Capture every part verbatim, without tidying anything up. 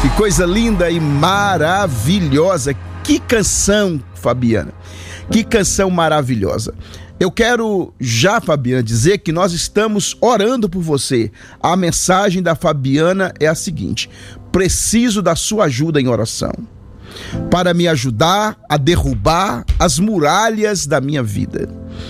Que coisa linda e maravilhosa. Que canção, Fabiana. Que canção maravilhosa. Eu quero já, Fabiana, dizer que nós estamos orando por você. A mensagem da Fabiana é a seguinte: preciso da sua ajuda em oração para me ajudar a derrubar as muralhas da minha vida.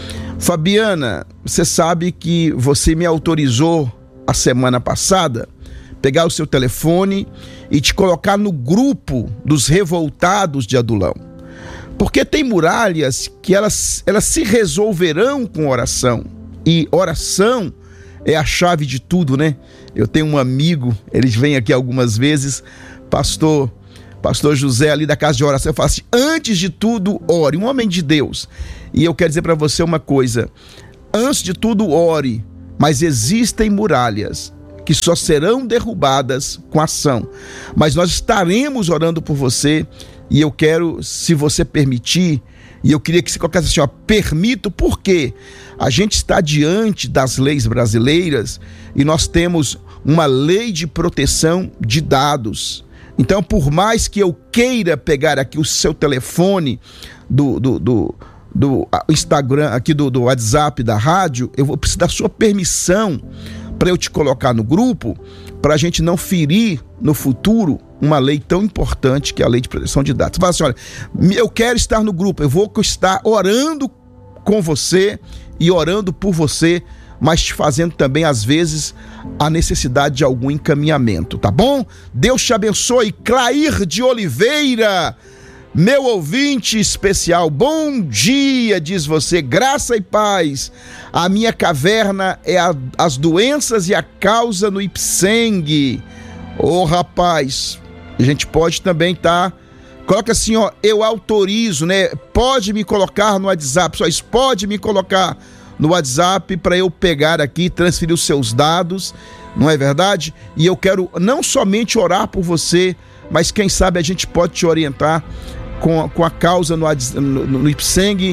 Fabiana, você sabe que você me autorizou a semana passada pegar o seu telefone e te colocar no grupo dos revoltados de Adulão. Porque tem muralhas que elas, elas se resolverão com oração. E oração é a chave de tudo, né? Eu tenho um amigo, ele vem aqui algumas vezes, pastor, pastor José ali da casa de oração, eu falo assim: antes de tudo, ore, um homem de Deus. E eu quero dizer para você uma coisa: antes de tudo, ore, mas existem muralhas que só serão derrubadas com ação. Mas nós estaremos orando por você, e eu quero, se você permitir, e eu queria que você colocasse assim, ó, permito, porque a gente está diante das leis brasileiras e nós temos uma lei de proteção de dados. Então, por mais que eu queira pegar aqui o seu telefone do, do, do, do Instagram, aqui do, do WhatsApp da rádio, eu vou precisar da sua permissão para eu te colocar no grupo, para a gente não ferir no futuro uma lei tão importante que é a lei de proteção de dados. Você fala assim: olha, eu quero estar no grupo, eu vou estar orando com você e orando por você, mas te fazendo também, às vezes, a necessidade de algum encaminhamento, tá bom? Deus te abençoe. Clair de Oliveira, meu ouvinte especial, bom dia, diz você, graça e paz. A minha caverna é a, as doenças e a causa no Ipseng. Ô, rapaz, a gente pode também, tá? Coloca assim, ó, eu autorizo, né? Pode me colocar no WhatsApp, só isso, pode me colocar no WhatsApp para eu pegar aqui, transferir os seus dados, não é verdade? E eu quero não somente orar por você, mas quem sabe a gente pode te orientar com, com a causa no, no, no Ipseng,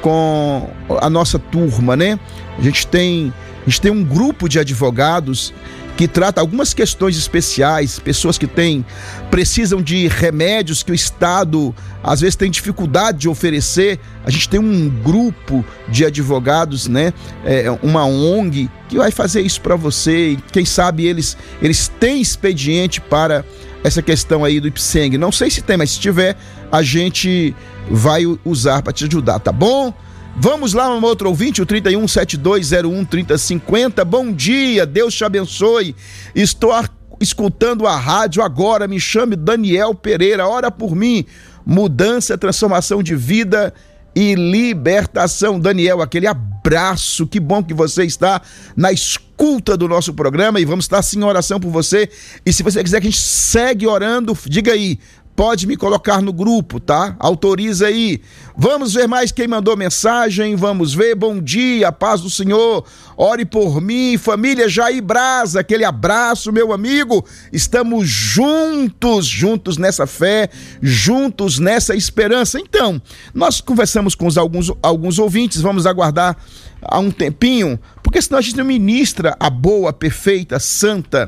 com a nossa turma, né? A gente tem, a gente tem um grupo de advogados que trata algumas questões especiais, pessoas que têm, precisam de remédios que o Estado às vezes tem dificuldade de oferecer. A gente tem um grupo de advogados, né? É, uma O N G que vai fazer isso para você, e quem sabe eles, eles têm expediente para essa questão aí do Ipseng. Não sei se tem, mas se tiver, a gente vai usar para te ajudar, tá bom? Vamos lá, um outro ouvinte, o trinta e um, setenta e dois zero um, trinta, cinquenta. Bom dia, Deus te abençoe. Estou a, escutando a rádio agora, me chame Daniel Pereira, ora por mim. Mudança, transformação de vida e libertação. Daniel, aquele abraço, que bom que você está na escuta do nosso programa e vamos estar sim em oração por você. E se você quiser que a gente segue orando, diga aí, pode me colocar no grupo, tá? Autoriza aí. Vamos ver mais quem mandou mensagem, vamos ver. Bom dia, paz do Senhor, ore por mim, família Jair Braza, aquele abraço, meu amigo. Estamos juntos, juntos nessa fé, juntos nessa esperança. Então, nós conversamos com os, alguns, alguns ouvintes, vamos aguardar há um tempinho, porque senão a gente não ministra a boa, perfeita, santa,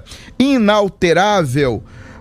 inalterável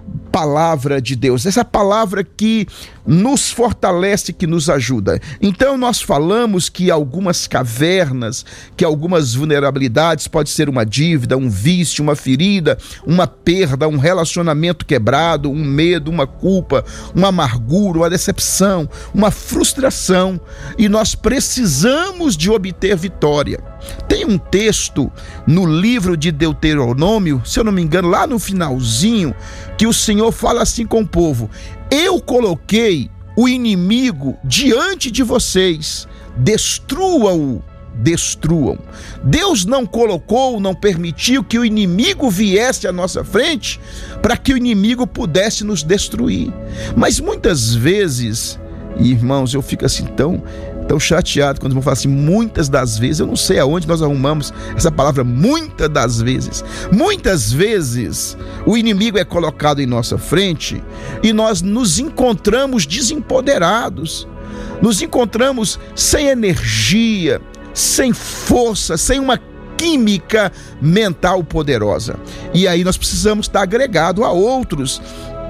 palavra de Deus, essa palavra que nos fortalece, que nos ajuda. Então nós falamos que algumas cavernas, que algumas vulnerabilidades, pode ser uma dívida, um vício, uma ferida, uma perda, um relacionamento quebrado, um medo, uma culpa, uma amargura, uma decepção, uma frustração, e nós precisamos de obter vitória. Tem um texto no livro de Deuteronômio, se eu não me engano, lá no finalzinho, que o Senhor fala assim com o povo: eu coloquei o inimigo diante de vocês, destruam-o, destruam. Deus não colocou, não permitiu que o inimigo viesse à nossa frente para que o inimigo pudesse nos destruir. Mas muitas vezes, irmãos, eu fico assim tão... tão chateado quando vão falar assim, muitas das vezes. Eu não sei aonde nós arrumamos essa palavra, muitas das vezes. Muitas vezes o inimigo é colocado em nossa frente e nós nos encontramos desempoderados, nos encontramos sem energia, sem força, sem uma química mental poderosa. E aí nós precisamos estar agregado a outros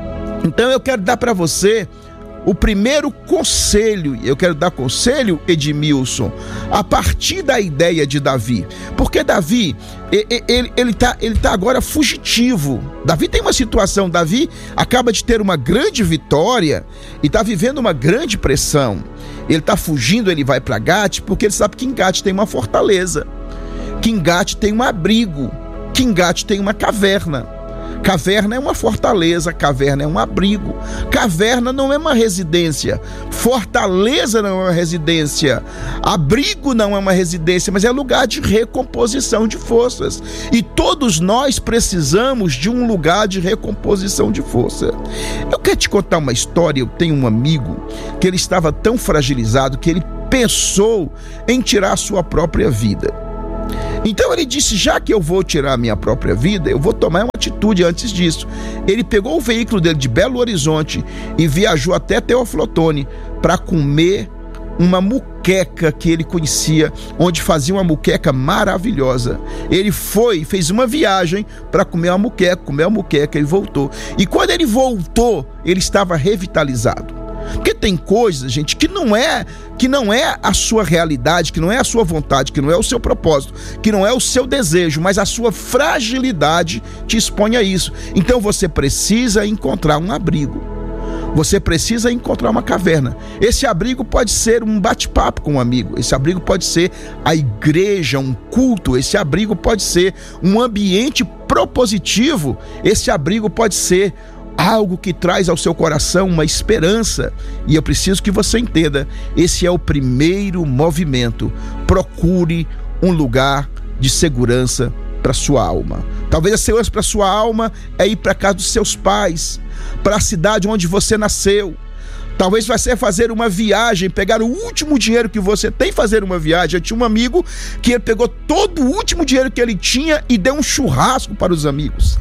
Então eu quero dar para você o primeiro conselho, eu quero dar conselho, Edmilson, a partir da ideia de Davi. Porque Davi, ele, ele, tá, ele tá agora fugitivo. Davi tem uma situação, Davi acaba de ter uma grande vitória e está vivendo uma grande pressão. Ele está fugindo, ele vai para Gate, porque ele sabe que em Gate tem uma fortaleza, que em Gate tem um abrigo, que em Gate tem uma caverna. Caverna é uma fortaleza, caverna é um abrigo, caverna não é uma residência, fortaleza não é uma residência, abrigo não é uma residência, mas é lugar de recomposição de forças. E todos nós precisamos de um lugar de recomposição de força. Eu quero te contar uma história. Eu tenho um amigo que ele estava tão fragilizado que ele pensou em tirar a sua própria vida. Então ele disse, já que eu vou tirar a minha própria vida, eu vou tomar uma atitude antes disso. Ele pegou o veículo dele de Belo Horizonte e viajou até Teoflotone para comer uma muqueca que ele conhecia, onde fazia uma muqueca maravilhosa. Ele foi, fez uma viagem para comer uma muqueca, comer uma muqueca, ele voltou. E quando ele voltou, ele estava revitalizado. Porque tem coisas, gente, que não é que não é a sua realidade, que não é a sua vontade, que não é o seu propósito, que não é o seu desejo, mas a sua fragilidade te expõe a isso. Então você precisa encontrar um abrigo. Você precisa encontrar uma caverna. Esse abrigo pode ser um bate-papo com um amigo. Esse abrigo pode ser a igreja, um culto. Esse abrigo pode ser um ambiente propositivo. Esse abrigo pode ser algo que traz ao seu coração uma esperança. E eu preciso que você entenda, esse é o primeiro movimento. Procure um lugar de segurança para sua alma. Talvez a segurança para sua alma é ir para casa dos seus pais, para a cidade onde você nasceu. Talvez você fazer uma viagem, pegar o último dinheiro que você tem, fazer uma viagem. Eu tinha um amigo que ele pegou todo o último dinheiro que ele tinha e deu um churrasco para os amigos.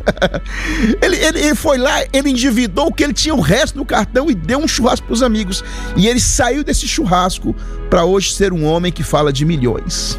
ele, ele, ele foi lá, ele endividou o que ele tinha, o resto do cartão, e deu um churrasco para os amigos. E ele saiu desse churrasco para hoje ser um homem que fala de milhões.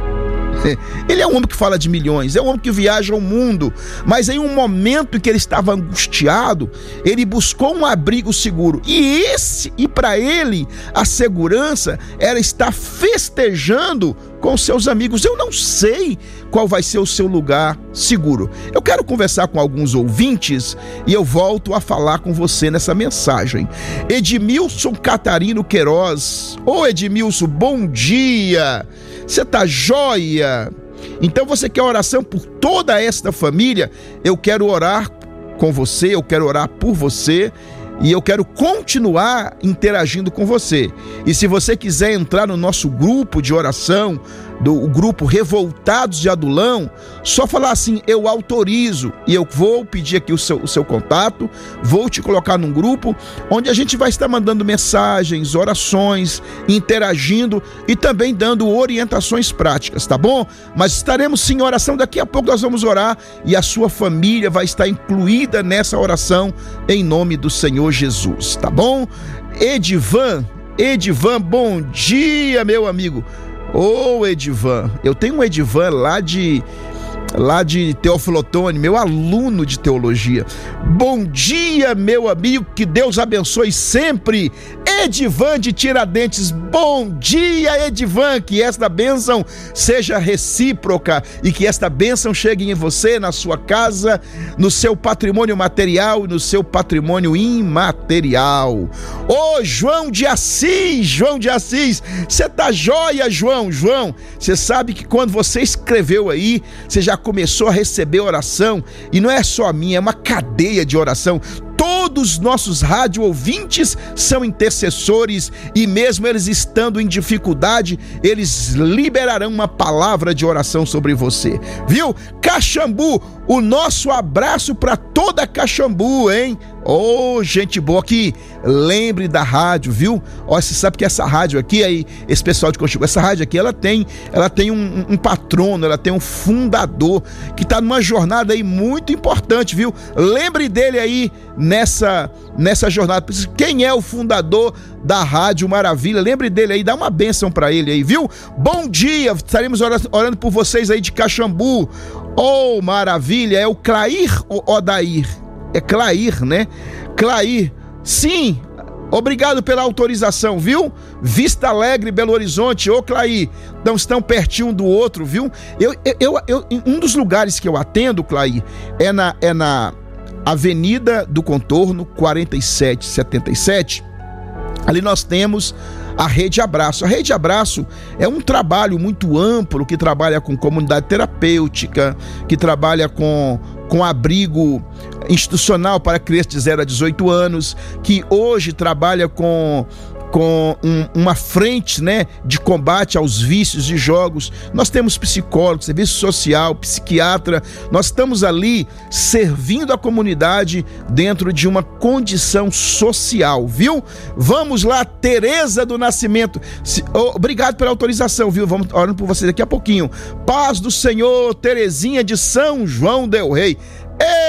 Ele é um homem que fala de milhões, é um homem que viaja ao mundo, mas em um momento em que ele estava angustiado, ele buscou um abrigo seguro, e esse, e para ele a segurança era estar festejando com seus amigos. Eu não sei qual vai ser o seu lugar seguro. Eu quero conversar com alguns ouvintes e eu volto a falar com você nessa mensagem. Edmilson Catarino Queiroz. Ô Edmilson, bom dia! Você tá joia? Então você quer oração por toda esta família? Eu quero orar com você, eu quero orar por você e eu quero continuar interagindo com você. E se você quiser entrar no nosso grupo de oração, do grupo Revoltados de Adulão, só falar assim, eu autorizo, e eu vou pedir aqui o seu, o seu contato, vou te colocar num grupo onde a gente vai estar mandando mensagens, orações, interagindo e também dando orientações práticas, tá bom? Mas estaremos sim em oração, daqui a pouco nós vamos orar e a sua família vai estar incluída nessa oração em nome do Senhor Jesus, tá bom? Edivan, Edivan, bom dia, meu amigo. Ô oh, Edivan, eu tenho um Edivan lá de, lá de Teoflotone, meu aluno de teologia. Bom dia, meu amigo, que Deus abençoe sempre. Edivan de Tiradentes, bom dia, Edivan, que esta bênção seja recíproca e que esta bênção chegue em você, na sua casa, no seu patrimônio material e no seu patrimônio imaterial. Ô João de Assis, João de Assis, você tá joia, João? João, você sabe que quando você escreveu aí, você já começou a receber oração, e não é só a minha, é uma cadeia de oração. Todos os nossos rádio ouvintes são intercessores e mesmo eles estando em dificuldade, eles liberarão uma palavra de oração sobre você, viu? Caxambu, o nosso abraço para toda Caxambu, hein? Ô, oh, gente boa aqui, lembre da rádio, viu? Ó, você sabe que essa rádio aqui, aí, esse pessoal de Caxambu, essa rádio aqui, ela tem, ela tem um, um patrono, ela tem um fundador que tá numa jornada aí muito importante, viu? Lembre dele aí nessa, nessa jornada. Quem é o fundador da Rádio Maravilha? Lembre dele aí, dá uma bênção pra ele aí, viu? Bom dia, estaremos orando, orando por vocês aí de Caxambu. Oh, maravilha, é o Clair ou Odair? é Clair, né? Clair, sim, obrigado pela autorização, viu? Vista Alegre, Belo Horizonte, ô Clair, não estão pertinho um do outro, viu? Eu, eu, eu, um dos lugares que eu atendo, Clair, é na, é na Avenida do Contorno, quarenta e sete setenta e sete. Ali nós temos a Rede Abraço. A Rede Abraço é um trabalho muito amplo que trabalha com comunidade terapêutica, que trabalha com, com abrigo institucional para crianças de zero a dezoito anos, que hoje trabalha com... com um, uma frente, né, de combate aos vícios de jogos. Nós temos psicólogo, serviço social, psiquiatra. Nós estamos ali servindo a comunidade dentro de uma condição social, viu? Vamos lá, Tereza do Nascimento. Se, oh, obrigado pela autorização, viu? Vamos orando por você daqui a pouquinho. Paz do Senhor, Terezinha de São João del Rei. Ei!